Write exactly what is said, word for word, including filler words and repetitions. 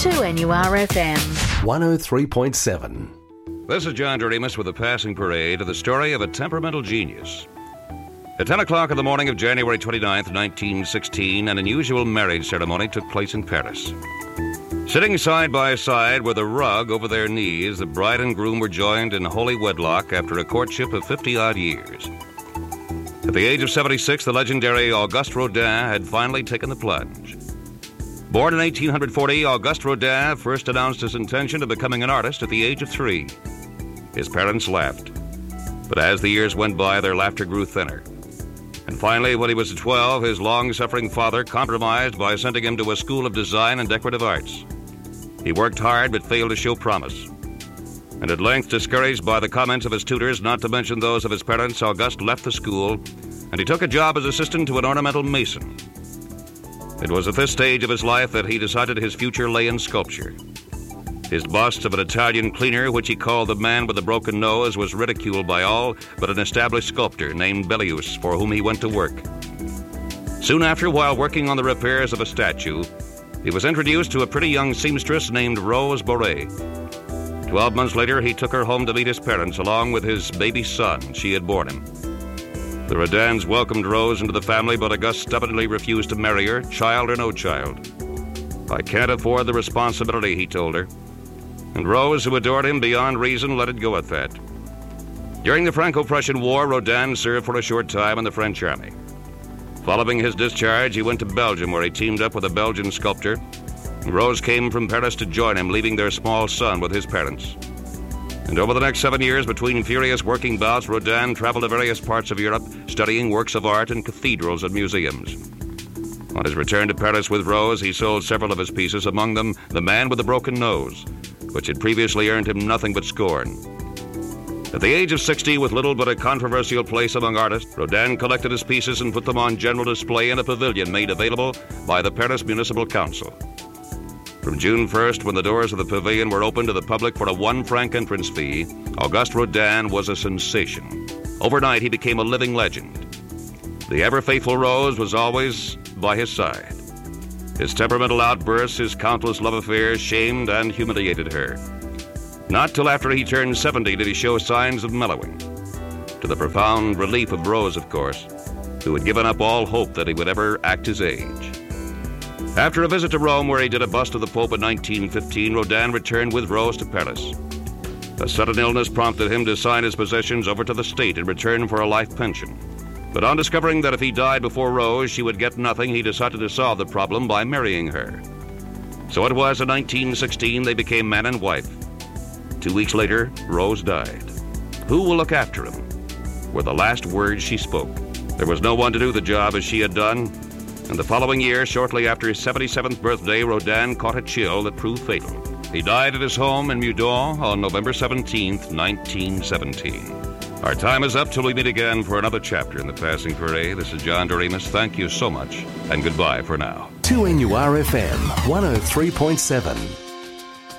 two N U R F M. one oh three point seven. This is John Doremus with a passing parade of the story of a temperamental genius. At ten o'clock in the morning of January twenty-ninth, nineteen sixteen, an unusual marriage ceremony took place in Paris. Sitting side by side with a rug over their knees, the bride and groom were joined in holy wedlock after a courtship of fifty-odd years. At the age of seventy-six, the legendary Auguste Rodin had finally taken the plunge. Born in eighteen forty, Auguste Rodin first announced his intention of becoming an artist at the age of three. His parents laughed, but as the years went by, their laughter grew thinner. And finally, when he was twelve, his long-suffering father compromised by sending him to a school of design and decorative arts. He worked hard but failed to show promise. And at length, discouraged by the comments of his tutors, not to mention those of his parents, Auguste left the school, and he took a job as assistant to an ornamental mason. It was at this stage of his life that he decided his future lay in sculpture. His bust of an Italian cleaner, which he called the man with the broken nose, was ridiculed by all but an established sculptor named Bellius, for whom he went to work. Soon after, while working on the repairs of a statue, he was introduced to a pretty young seamstress named Rose Boret. Twelve months later, he took her home to meet his parents, along with his baby son she had borne him. The Rodins welcomed Rose into the family, but Auguste stubbornly refused to marry her, child or no child. "I can't afford the responsibility," he told her. And Rose, who adored him beyond reason, let it go at that. During the Franco-Prussian War, Rodin served for a short time in the French army. Following his discharge, he went to Belgium, where he teamed up with a Belgian sculptor. Rose came from Paris to join him, leaving their small son with his parents. And over the next seven years, between furious working bouts, Rodin traveled to various parts of Europe, studying works of art in cathedrals and museums. On his return to Paris with Rose, he sold several of his pieces, among them The Man with the Broken Nose, which had previously earned him nothing but scorn. At the age of sixty, with little but a controversial place among artists, Rodin collected his pieces and put them on general display in a pavilion made available by the Paris Municipal Council. From June first, when the doors of the pavilion were opened to the public for a one-franc entrance fee, Auguste Rodin was a sensation. Overnight, he became a living legend. The ever-faithful Rose was always by his side. His temperamental outbursts, his countless love affairs shamed and humiliated her. Not till after he turned seventy did he show signs of mellowing, to the profound relief of Rose, of course, who had given up all hope that he would ever act his age. After a visit to Rome, where he did a bust of the Pope in nineteen fifteen, Rodin returned with Rose to Paris. A sudden illness prompted him to sign his possessions over to the state in return for a life pension. But on discovering that if he died before Rose, she would get nothing, he decided to solve the problem by marrying her. So it was in nineteen sixteen they became man and wife. Two weeks later, Rose died. Who will look after him? Were the last words she spoke. There was no one to do the job as she had done, and the following year, shortly after his seventy-seventh birthday, Rodin caught a chill that proved fatal. He died at his home in Meudon on November seventeenth, nineteen seventeen. Our time is up till we meet again for another chapter in the Passing Parade. This is John Doremus. Thank you so much, and goodbye for now. two N U R F M, one oh three point seven.